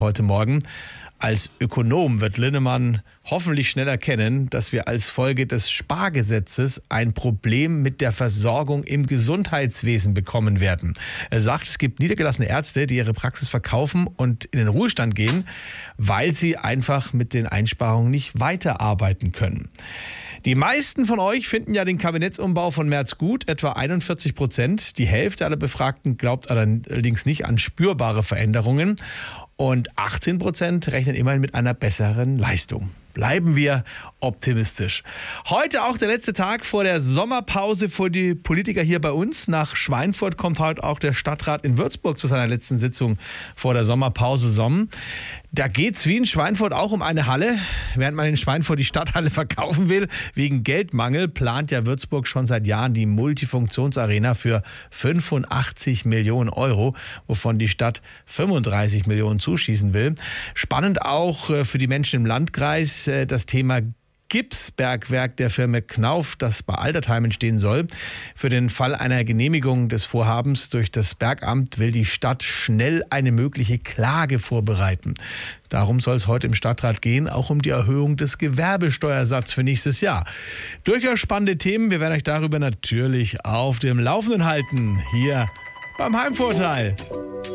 heute Morgen. Als Ökonom wird Linnemann hoffentlich schnell erkennen, dass wir als Folge des Spargesetzes ein Problem mit der Versorgung im Gesundheitswesen bekommen werden. Er sagt, es gibt niedergelassene Ärzte, die ihre Praxis verkaufen und in den Ruhestand gehen, weil sie einfach mit den Einsparungen nicht weiterarbeiten können. Die meisten von euch finden ja den Kabinettsumbau von Merz gut, etwa 41%. Die Hälfte aller Befragten glaubt allerdings nicht an spürbare Veränderungen. Und 18% rechnen immerhin mit einer besseren Leistung. Bleiben wir optimistisch. Heute auch der letzte Tag vor der Sommerpause für die Politiker hier bei uns. Nach Schweinfurt kommt heute auch der Stadtrat in Würzburg zu seiner letzten Sitzung vor der Sommerpause Somm. Da geht es wie in Schweinfurt auch um eine Halle. Während man in Schweinfurt die Stadthalle verkaufen will, wegen Geldmangel, plant ja Würzburg schon seit Jahren die Multifunktionsarena für 85 Millionen Euro, wovon die Stadt 35 Millionen zuschießen will. Spannend auch für die Menschen im Landkreis das Thema Gipsbergwerk der Firma Knauf, das bei Altertheim entstehen soll. Für den Fall einer Genehmigung des Vorhabens durch das Bergamt will die Stadt schnell eine mögliche Klage vorbereiten. Darum soll es heute im Stadtrat gehen, auch um die Erhöhung des Gewerbesteuersatzes für nächstes Jahr. Durchaus spannende Themen. Wir werden euch darüber natürlich auf dem Laufenden halten, hier beim Heimvorteil.